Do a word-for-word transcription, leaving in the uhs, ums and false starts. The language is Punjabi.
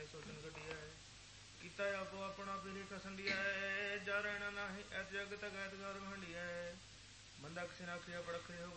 ਸੋਚਨ ਘਟਿਆ ਕੀਤਾ ਆਪੋ ਆਪਣਾ ਪੀਲੀ ਖਸੰਡੀਆ ਜਾ ਰਹਿਣਾ ਨਾਹੀਂ ਐਤ ਜਗ ਤਕ ਐਤ ਗੌਰ ਹੰਡੀਆ ਬੰਦਾ ਕਿਸੇ ਨਾ ਆਖਿਆ ਪੜਖਰੇ ਹੋ